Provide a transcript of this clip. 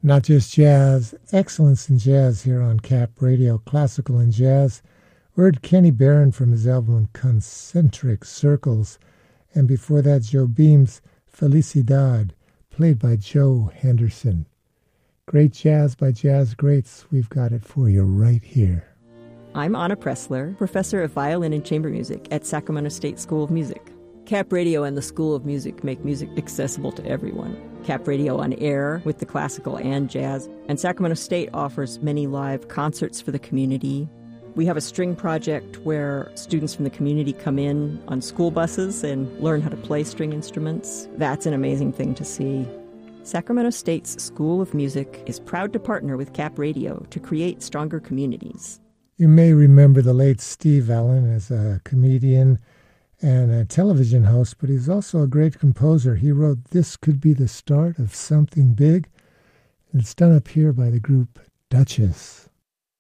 Not just jazz, excellence in jazz here on Cap Radio, classical and jazz. We heard Kenny Barron from his album Concentric Circles, and before that Joe Beam's Felicidad, played by Joe Henderson. Great jazz by jazz greats, we've got it for you right here. I'm Anna Pressler, professor of violin and chamber music at Sacramento State School of Music. Cap Radio and the School of Music make music accessible to everyone. Cap Radio on air with the classical and jazz, and Sacramento State offers many live concerts for the community. We have a string project where students from the community come in on school buses and learn how to play string instruments. That's an amazing thing to see. Sacramento State's School of Music is proud to partner with Cap Radio to create stronger communities. You may remember the late Steve Allen as a comedian and a television host, but he's also a great composer. He wrote This Could Be the Start of Something Big, and it's done up here by the group Duchess.